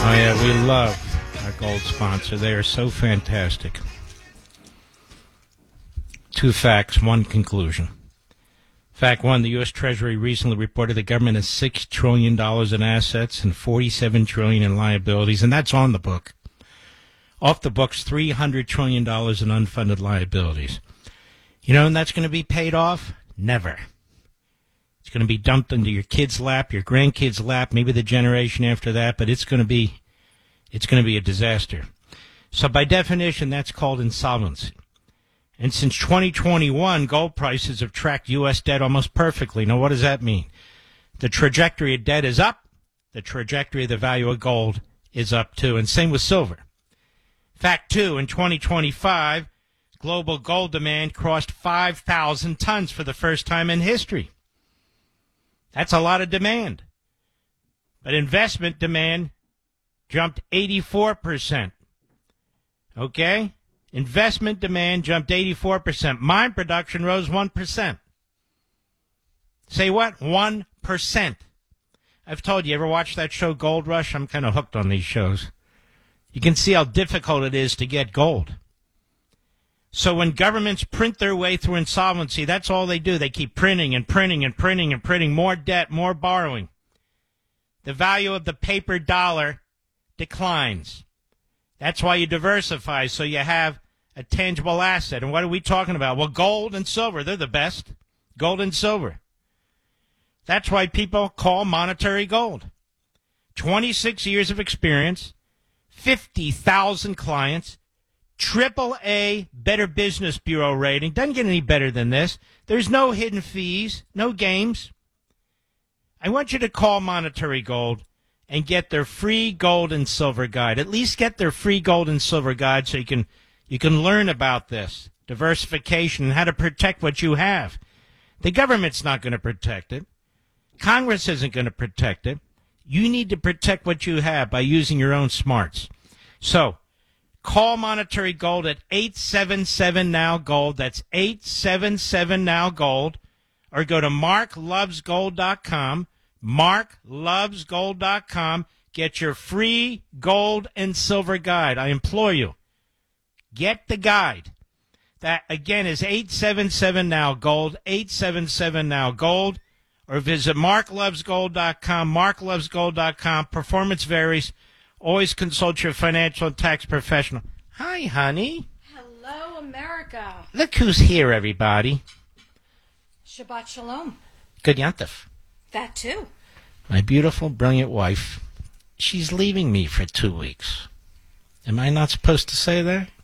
Oh, yeah, we love our gold sponsor. They are so fantastic. 2 facts, 1 conclusion. Fact 1, the U.S. Treasury recently reported the government has $6 trillion in assets and $47 trillion in liabilities, and that's on the book. Off the books, $300 trillion in unfunded liabilities. You know when that's going to be paid off? Never. It's going to be dumped into your kid's lap, your grandkid's lap, maybe the generation after that, but it's going to be a disaster. So by definition, that's called insolvency. And since 2021, gold prices have tracked U.S. debt almost perfectly. Now, what does that mean? The trajectory of debt is up. The trajectory of the value of gold is up, too. And same with silver. Fact 2, in 2025, global gold demand crossed 5,000 tons for the first time in history. That's a lot of demand. But investment demand jumped 84%. Okay? Investment demand jumped 84%. Mine production rose 1%. Say what? 1%. I've told you, ever watch that show Gold Rush? I'm kind of hooked on these shows. You can see how difficult it is to get gold. So when governments print their way through insolvency, that's all they do. They keep printing and printing and printing and printing more debt, more borrowing. The value of the paper dollar declines. That's why you diversify, so you have a tangible asset. And what are we talking about? Well, gold and silver, they're the best. Gold and silver. That's why people call monetary gold. 26 years of experience, 50,000 clients, AAA Better Business Bureau rating. Doesn't get any better than this. There's no hidden fees, no games. I want you to call Monetary Gold and get their free gold and silver guide. At least get their free gold and silver guide so you can learn about this, diversification, and how to protect what you have. The government's not going to protect it. Congress isn't going to protect it. You need to protect what you have by using your own smarts. So, call Monetary Gold at 877-NOW-GOLD. That's 877-NOW-GOLD. Or go to marklovesgold.com. marklovesgold.com. Get your free gold and silver guide. I implore you. Get the guide. That, again, is 877-NOW-GOLD, 877-NOW-GOLD. Or visit marklovesgold.com, marklovesgold.com. Performance varies. Always consult your financial and tax professional. Hi, honey. Hello, America. Look who's here, everybody. Shabbat Shalom. Good Yantif. That too. My beautiful, brilliant wife. She's leaving me for 2 weeks. Am I not supposed to say that?